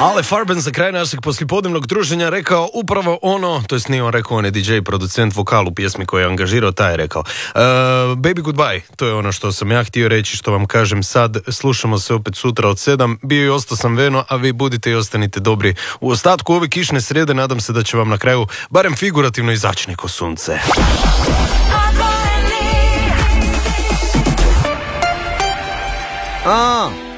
Ale Farben za kraj našeg poslijepodnevnog druženja rekao upravo ono, to jest nije on rekao, on je DJ, producent, vokal u pjesmi koju je angažirao, taj je rekao. Baby goodbye, to je ono što sam ja htio reći, što vam kažem sad. Slušamo se opet sutra od 7. Bio i ostao sam Veno, a vi budite i ostanite dobri. U ostatku ove kišne srijede nadam se da će vam na kraju barem figurativno izaći neko sunce. A